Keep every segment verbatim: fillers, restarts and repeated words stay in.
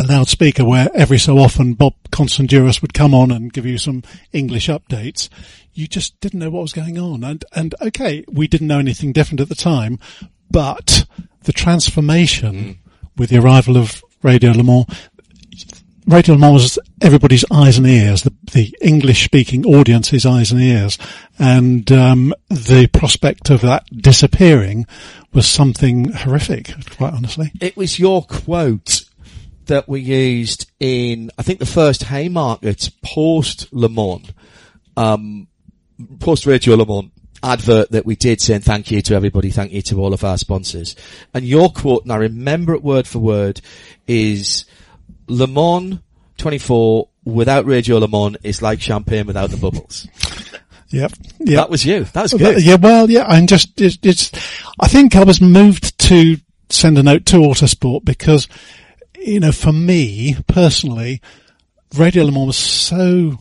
loudspeaker where every so often Bob Constanduros would come on and give you some English updates. You just didn't know what was going on. And, and okay, we didn't know anything different at the time, but the transformation mm. with the arrival of Radio Le Mans, Radio Le Mans was everybody's eyes and ears, the, the English-speaking audience's eyes and ears, and um, the prospect of that disappearing was something horrific, quite honestly. It was your quote that we used in, I think, the first Haymarket post-Le Mans, um, post-Radio Le Mans advert that we did saying thank you to everybody, thank you to all of our sponsors. And your quote, and I remember it word for word, is Le Mans twenty-four without Radio Le Mans is like champagne without the bubbles. Yep. Yep. That was you. That was good. Yeah, well, yeah, I'm just, it's, it's, I think I was moved to send a note to Autosport because, you know, for me, personally, Radio Le Mans was so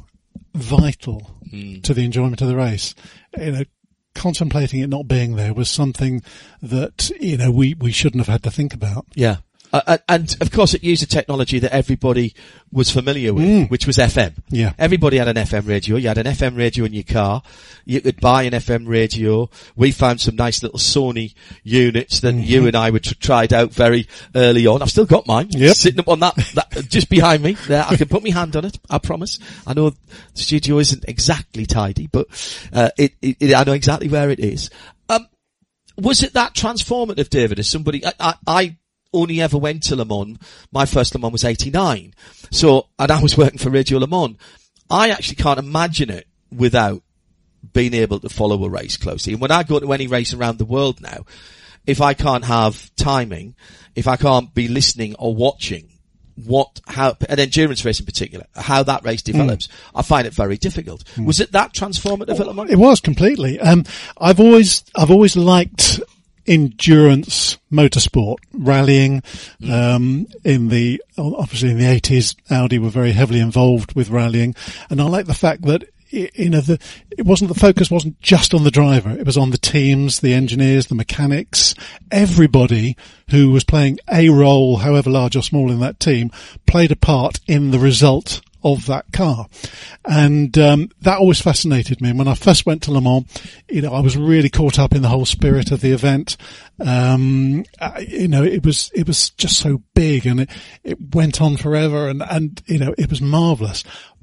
vital mm. to the enjoyment of the race. You know, contemplating it not being there was something that, you know, we, we shouldn't have had to think about. Yeah. Uh, and of course it used a technology that everybody was familiar with, mm. which was F M. Yeah. Everybody had an F M radio. You had an F M radio in your car. You could buy an F M radio. We found some nice little Sony units that mm-hmm. you and I were t- tried out very early on. I've still got mine. Yep. Sitting up on that, that, just behind me there. I can put my hand on it. I promise. I know the studio isn't exactly tidy, but, uh, it, it, it I know exactly where it is. Um, was it that transformative, David, as somebody, I, I, I only ever went to Le Mans. My first Le Mans was eighty-nine. So, and I was working for Radio Le Mans. I actually can't imagine it without being able to follow a race closely. And when I go to any race around the world now, if I can't have timing, if I can't be listening or watching what, how, an endurance race in particular, how that race develops, mm. I find it very difficult. Mm. Was it that transformative at Le Mans? It was completely. Um, I've always, I've always liked endurance motorsport, rallying, um, in the, obviously in the eighties, Audi were very heavily involved with rallying. And I like the fact that, you know, the, it wasn't, the focus wasn't just on the driver. It was on the teams, the engineers, the mechanics, everybody who was playing a role, however large or small in that team, played a part in the result of that car. And, um, that always fascinated me. And when I first went to Le Mans, you know, I was really caught up in the whole spirit of the event. Um, uh, you know, it was, it was just so big and it, it went on forever and, and, you know, it was marvelous.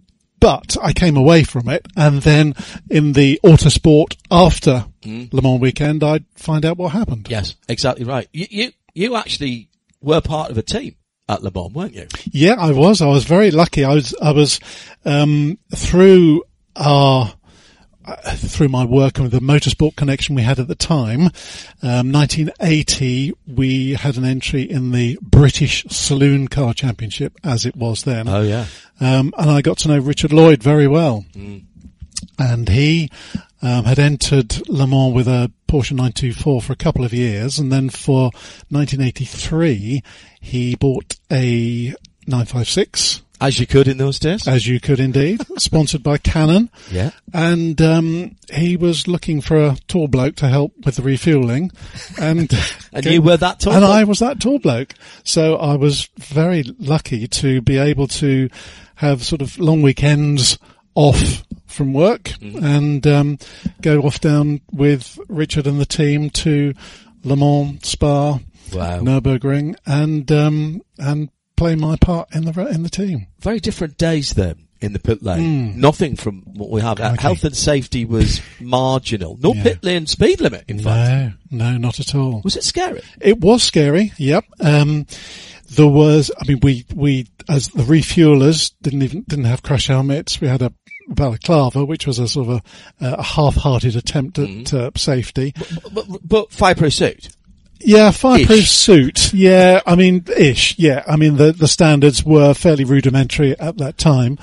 But I came away from it, and then in the Autosport after mm. Le Mans weekend, I'd find out what happened. Yes, exactly right. You, you, you actually were part of a team at Le Mans, weren't you? Yeah, I was. I was very lucky. I was, I was, um, through our, uh, through my work with the motorsport connection we had at the time, um, nineteen eighty, we had an entry in the British Saloon Car Championship, as it was then. Oh yeah. Um, and I got to know Richard Lloyd very well. Mm. And he, um, had entered Le Mans with a Porsche nine two four for a couple of years. And then for nineteen eighty-three, he bought a nine five six. As you could in those days. As you could indeed. Sponsored by Canon. Yeah. And, um, he was looking for a tall bloke to help with the refueling. And, and you were that tall And bloke? I was that tall bloke. So I was very lucky to be able to have sort of long weekends off from work mm. and, um, go off down with Richard and the team to Le Mans, Spa, wow. Nürburgring, and, um, and, play my part in the in the team. Very different days then in the pit lane. Mm. Nothing from what we have. Okay. Health and safety was marginal. No yeah. pit lane speed limit, in no, fact. No, not at all. Was it scary? It was scary, yep. Um, there was, I mean, we, we, as the refuelers didn't even, didn't have crash helmets. We had a balaclava, which was a sort of a, a half-hearted attempt at mm. uh, safety. But, but, but fireproof suit? Yeah, fireproof ish. suit. Yeah, I mean, ish. Yeah, I mean, the, the standards were fairly rudimentary at that time.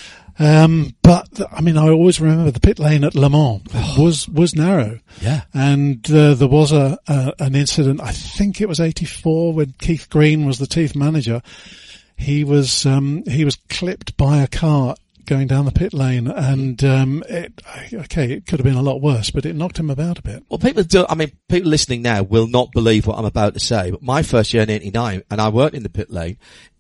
Um, but, I mean, I always remember the pit lane at Le Mans was, was narrow. Yeah. And, uh, there was a, a, an incident, I think it was eighty-four, when Keith Green was the team manager. He was, um, he was clipped by a car going down the pit lane, and um it okay it could have been a lot worse, but it knocked him about a bit. Well, people do, I mean, people listening now will not believe what I'm about to say, but my first year in eighty-nine, and I worked in the pit lane,